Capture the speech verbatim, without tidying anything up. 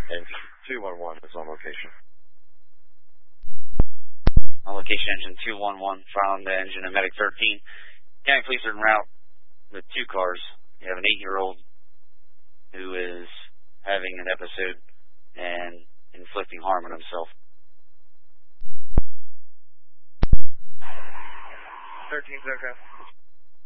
Engine two one one is on location. On location, engine two one one, found the engine of Medic thirteen. County police are en route with two cars. You have an eight-year-old who is having an episode and inflicting harm on himself. thirteen's okay.